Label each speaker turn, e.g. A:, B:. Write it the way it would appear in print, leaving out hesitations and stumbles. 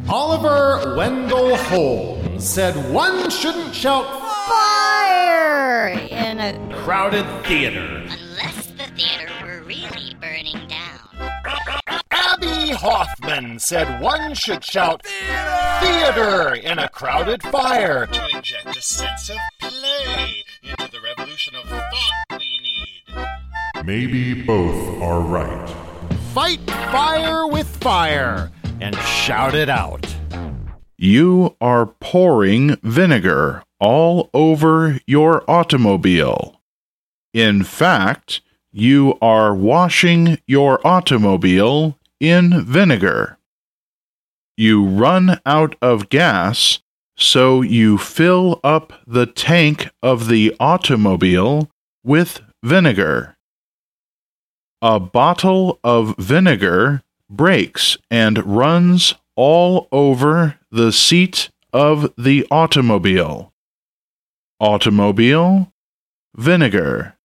A: Oliver Wendell Holmes said one shouldn't shout
B: fire in a
A: crowded theater
C: unless the theater were really burning down.
A: Abby Hoffman said one should shout theater in a crowded fire
D: to inject a sense of play into the revolution of thought we need.
E: Maybe both are right.
A: Fight fire with fire and shout it out.
F: You are pouring vinegar all over your automobile. In fact, you are washing your automobile in vinegar. You run out of gas, so you fill up the tank of the automobile with vinegar. A bottle of vinegar breaks and runs all over the seat of the automobile. Automobile, vinegar.